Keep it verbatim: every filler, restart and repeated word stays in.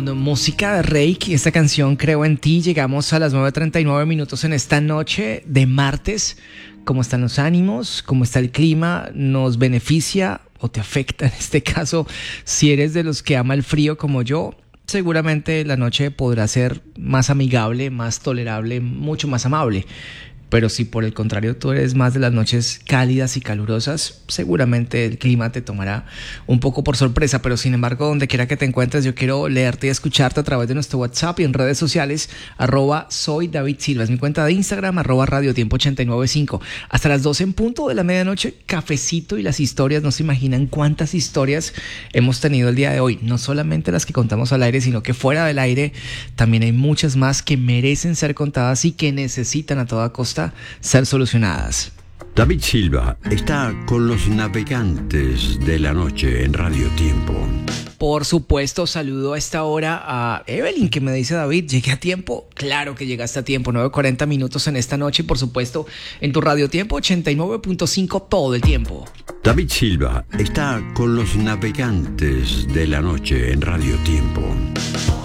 con música de Reiki, esta canción Creo en ti. Llegamos a las nueve treinta y nueve minutos en esta noche de martes. ¿Cómo están los ánimos? ¿Cómo está el clima? ¿Nos beneficia o te afecta en este caso? Si eres de los que ama el frío como yo, seguramente la noche podrá ser más amigable, más tolerable, mucho más amable. Pero si por el contrario tú eres más de las noches cálidas y calurosas, seguramente el clima te tomará un poco por sorpresa. Pero sin embargo, donde quiera que te encuentres, yo quiero leerte y escucharte a través de nuestro WhatsApp y en redes sociales, arroba soy David Silva. Es mi cuenta de Instagram, arroba Radio Tiempo ochenta y nueve punto cinco. Hasta las doce en punto de la medianoche, cafecito y las historias. No se imaginan cuántas historias hemos tenido el día de hoy. No solamente las que contamos al aire, sino que fuera del aire también hay muchas más que merecen ser contadas y que necesitan a toda costa ser solucionadas. David Silva está con los navegantes de la noche en Radio Tiempo. Por supuesto, saludo a esta hora a Evelyn, que me dice: David, ¿llegué a tiempo? Claro que llegaste a tiempo, nueve cuarenta minutos en esta noche y por supuesto en tu Radio Tiempo ochenta y nueve punto cinco todo el tiempo. David Silva está con los navegantes de la noche en Radio Tiempo.